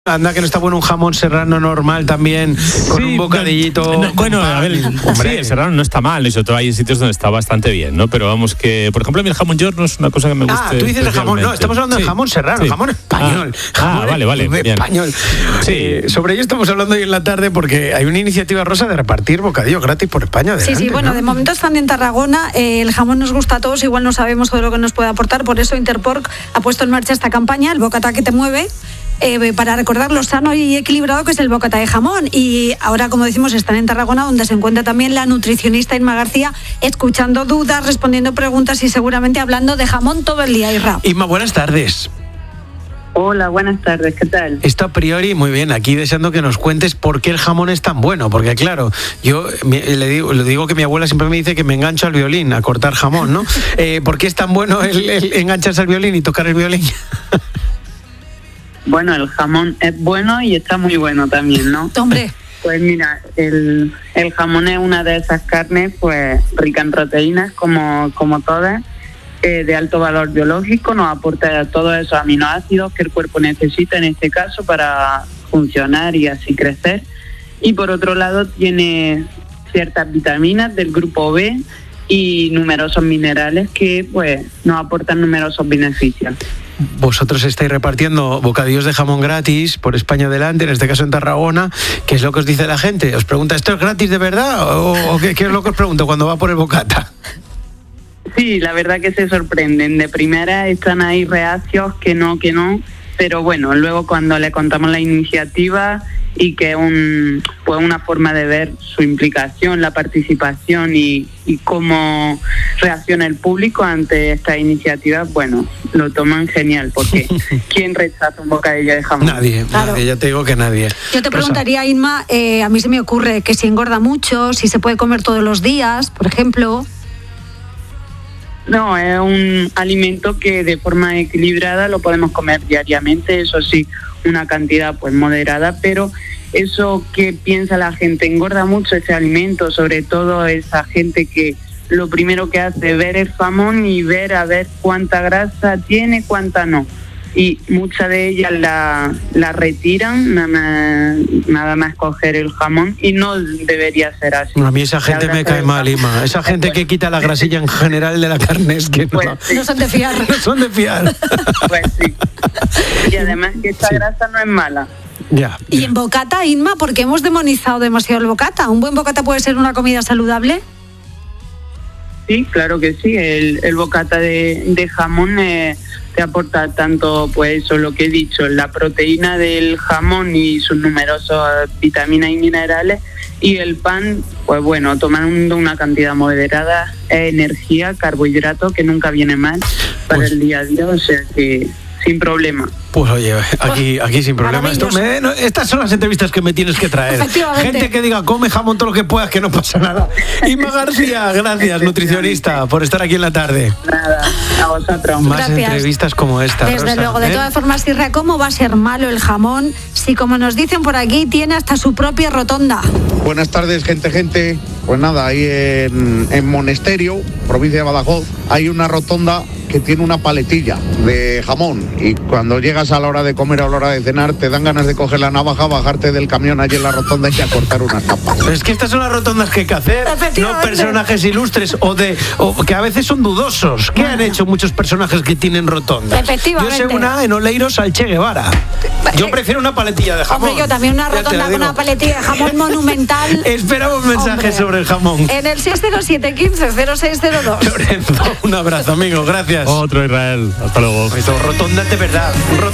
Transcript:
Anda que no está bueno un jamón serrano normal también, con un bocadillito. Bueno, a ver, hombre, sí, el serrano no está mal, y sobre todo hay sitios donde está bastante bien, ¿no? Pero vamos que, por ejemplo, a mí el jamón york no es una cosa que me guste. Ah, tú dices el jamón, no, estamos hablando de jamón serrano, jamón español. Vale, bien. Español. Sí. Sobre ello estamos hablando hoy en la tarde porque hay una iniciativa, Rosa, de repartir bocadillos gratis por España. Adelante, sí, bueno, ¿no? De momento están en Tarragona, el jamón nos gusta a todos, igual no sabemos todo lo que nos puede aportar, por eso Interpork ha puesto en marcha esta campaña, el bocata que te mueve, para recordar lo sano y equilibrado que es el bocata de jamón. Y ahora, como decimos, están en Tarragona, donde se encuentra también la nutricionista Inma García, escuchando dudas, respondiendo preguntas y seguramente hablando de jamón todo el día. Inma, buenas tardes. Hola, buenas tardes, ¿qué tal? Esto a priori, muy bien, aquí deseando que nos cuentes por qué el jamón es tan bueno, porque claro, yo le digo que mi abuela siempre me dice que me engancho al violín, a cortar jamón, ¿no? ¿Por qué es tan bueno el engancharse al violín y tocar el violín? Bueno, el jamón es bueno y está muy bueno también, ¿no? Hombre. Pues mira, el jamón es una de esas carnes pues rica en proteínas como todas, de alto valor biológico, nos aporta todos esos aminoácidos que el cuerpo necesita en este caso para funcionar y así crecer. Y por otro lado tiene ciertas vitaminas del grupo B y numerosos minerales que pues nos aportan numerosos beneficios. Vosotros estáis repartiendo bocadillos de jamón gratis por España adelante, en este caso en Tarragona. ¿Qué es lo que os dice la gente? ¿Os pregunta, ¿esto es gratis de verdad? ¿O qué es lo que os pregunto cuando va por el bocata? Sí, la verdad que se sorprenden. De primera están ahí reacios, que no, pero bueno, luego cuando le contamos la iniciativa y que pues una forma de ver su implicación, la participación y cómo reacciona el público ante esta iniciativa, bueno, lo toman genial, porque ¿quién rechaza un bocadillo de jamón? Nadie, ya te digo que nadie. Yo te preguntaría, Inma, a mí se me ocurre que si engorda mucho, si se puede comer todos los días, por ejemplo. No, es un alimento que de forma equilibrada lo podemos comer diariamente, eso sí, una cantidad pues moderada, pero eso que piensa la gente, engorda mucho ese alimento, sobre todo esa gente que lo primero que hace es ver el jamón y ver a ver cuánta grasa tiene, cuánta no. Y muchas de ellas la retiran, nada más coger el jamón, y no debería ser así. A mí esa gente me cae mal, Inma. Esa gente que quita la grasilla en general de la carne es que pues no son de fiar. No son de fiar. Pues sí. Y además que esta grasa no es mala. Ya. Y en bocata, Inma, porque hemos demonizado demasiado el bocata. ¿Un buen bocata puede ser una comida saludable? Sí, claro que sí. El bocata de jamón te aporta tanto, pues eso, lo que he dicho, la proteína del jamón y sus numerosas vitaminas y minerales, y el pan, pues bueno, tomando una cantidad moderada, es energía, carbohidrato, que nunca viene mal para el día a día, o sea que sin problema. Pues oye, aquí sin problema. Estas son las entrevistas que me tienes que traer. Gente que diga, come jamón todo lo que puedas, que no pasa nada. Inma García, gracias, nutricionista, por estar aquí en la tarde. Nada, a vosotros. Más entrevistas como esta, desde Rosa, luego, de todas formas, Sirra, ¿cómo va a ser malo el jamón si, como nos dicen por aquí, tiene hasta su propia rotonda? Buenas tardes, gente. Pues nada, ahí en Monesterio, provincia de Badajoz, hay una rotonda que tiene una paletilla de jamón, y cuando llegas a la hora de comer o a la hora de cenar te dan ganas de coger la navaja, bajarte del camión allí en la rotonda y a cortar unas tapas. Pero es que estas son las rotondas que hay que hacer, no personajes ilustres o que a veces son dudosos. ¿Qué han hecho muchos personajes que tienen rotondas? Efectivamente. Yo sé una en Oleiros al Che Guevara. Yo prefiero una paletilla de jamón. Hombre, yo también una rotonda con una paletilla de jamón monumental. Esperamos mensajes sobre el jamón. En el 607 15 0602. Lorenzo, un abrazo, amigo, gracias. Otro Israel, hasta luego. Rotondas de verdad.